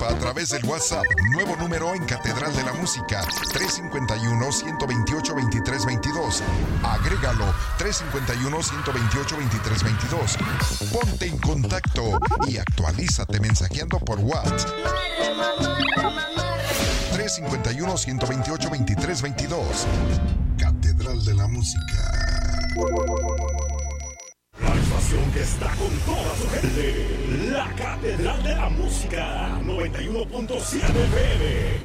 a través del WhatsApp. Nuevo número en Catedral de la Música, 351-128-2322. Agrégalo, 351-128-2322. Ponte en contacto y actualízate mensajeando por WhatsApp. 351-128-2322. Catedral de la Música. La estación que está con toda su gente. La Catedral de la Música. 91.7 FM.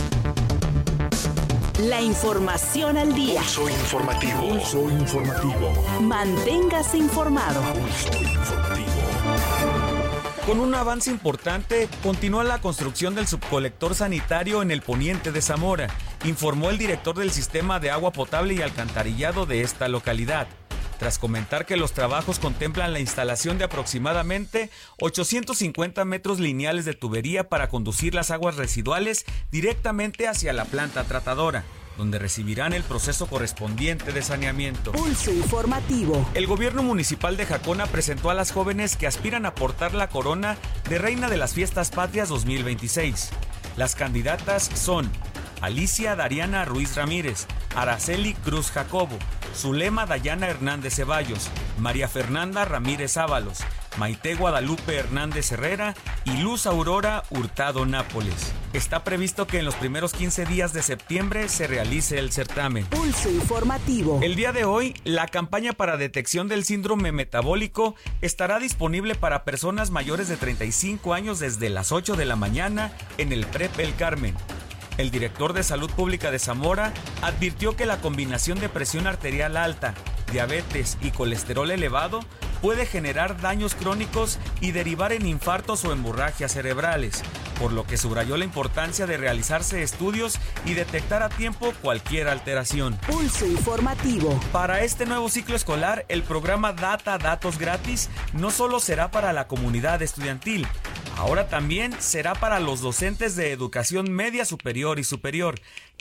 La información al día. Pulso informativo. Pulso informativo. Manténgase informado. Pulso informativo. Con un avance importante, continúa la construcción del subcolector sanitario en el poniente de Zamora, informó el director del sistema de agua potable y alcantarillado de esta localidad. Tras comentar que los trabajos contemplan la instalación de aproximadamente 850 metros lineales de tubería para conducir las aguas residuales directamente hacia la planta tratadora, donde recibirán el proceso correspondiente de saneamiento. Pulso informativo. El gobierno municipal de Jacona presentó a las jóvenes que aspiran a portar la corona de Reina de las Fiestas Patrias 2026. Las candidatas son Alicia Dariana Ruiz Ramírez, Araceli Cruz Jacobo, Zulema Dayana Hernández Ceballos, María Fernanda Ramírez Ábalos, Maite Guadalupe Hernández Herrera y Luz Aurora Hurtado Nápoles. Está previsto que en los primeros 15 días de septiembre se realice el certamen. Pulso informativo. El día de hoy, la campaña para detección del síndrome metabólico estará disponible para personas mayores de 35 años desde las 8 de la mañana en el PREP El Carmen. El director de Salud Pública de Zamora advirtió que la combinación de presión arterial alta, diabetes y colesterol elevado puede generar daños crónicos y derivar en infartos o hemorragias cerebrales, por lo que subrayó la importancia de realizarse estudios y detectar a tiempo cualquier alteración. Pulso informativo. Para este nuevo ciclo escolar, el programa Data Datos Gratis no solo será para la comunidad estudiantil, ahora también será para los docentes de educación media superior y superior,